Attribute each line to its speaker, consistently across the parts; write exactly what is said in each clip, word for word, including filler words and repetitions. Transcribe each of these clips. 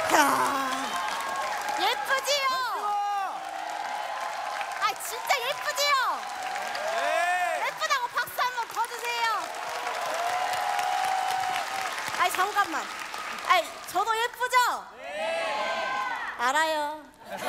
Speaker 1: 야, 예쁘지요? 아, 진짜 예쁘지요?
Speaker 2: 네.
Speaker 1: 예쁘다고 박수 한번 더 주세요. 아이, 잠깐만. 아이, 저도 예쁘죠? 네. 알아요.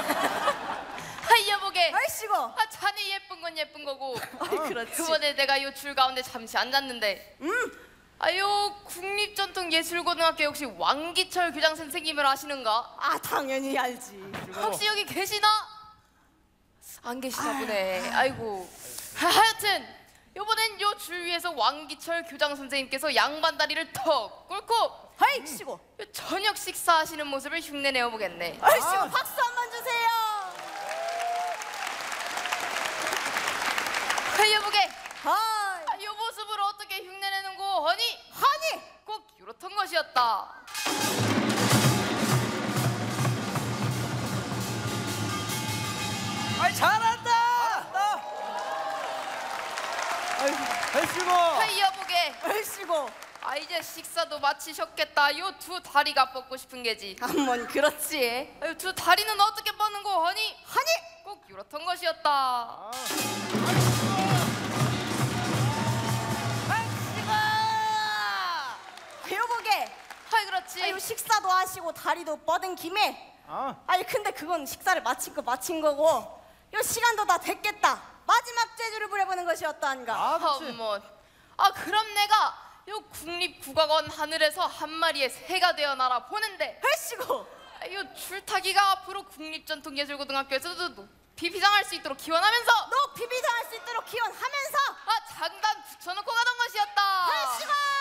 Speaker 3: 하이 여보게.
Speaker 1: 얼씨구.
Speaker 3: 아 자네 예쁜 건 예쁜 거고.
Speaker 1: 어이, 그렇지.
Speaker 3: 그번에 내가 요 줄 가운데 잠시 앉았는데.
Speaker 1: 음.
Speaker 3: 아요 국립전통예술고등학교 혹시 왕기철 교장 선생님을 아시는가?
Speaker 1: 아, 당연히 알지.
Speaker 3: 혹시 여기 계시나? 안 계시나 보네. 아이고. 하여튼 요번엔 요 줄 위에서 왕기철 교장 선생님께서 양반 다리를 턱 꿇고
Speaker 1: 얼씨구.
Speaker 3: 요 저녁 식사하시는 모습을 흉내내어 보겠네.
Speaker 1: 얼씨구, 박수 한번 주세요.
Speaker 3: 하이 여보게.
Speaker 1: 헐.
Speaker 3: 아, 요 모습을 어떻게 흉내내는 거 허니?
Speaker 1: 하니.
Speaker 3: 꼭 이렇던 것이었다.
Speaker 2: 아이 잘한다. 잘한다. 얼씨구.
Speaker 3: 하이 여보게.
Speaker 1: 얼씨구.
Speaker 3: 아 이제 식사도 마치셨겠다. 요 두 다리가 뻗고 싶은 게지.
Speaker 1: 한번 그렇지.
Speaker 3: 아, 요 두 다리는 어떻게 뻗는 거 허니?
Speaker 1: 하니.
Speaker 3: 꼭 이렇던 것이었다.
Speaker 2: 아.
Speaker 1: 여보게.
Speaker 3: 하이 그렇지.
Speaker 1: 아유, 식사도 하시고 다리도 뻗은 김에.
Speaker 2: 아.
Speaker 1: 아니, 근데 그건 식사를 마친 거 마친 거고, 요 시간도 다 됐겠다. 마지막 재주를 부려보는 것이었다는가.
Speaker 2: 아, 그렇지.
Speaker 3: 어머. 아 그럼 내가 요 국립국악원 하늘에서 한 마리의 새가 되어 날아 보는데
Speaker 1: 얼씨구.
Speaker 3: 아, 요 줄타기가 앞으로 국립전통예술고등학교에서도 높이 비상할 수 있도록 기원하면서
Speaker 1: 높이 비상할 수 있도록 기원하면서
Speaker 3: 아 장단 붙여놓고 가던 것이었다.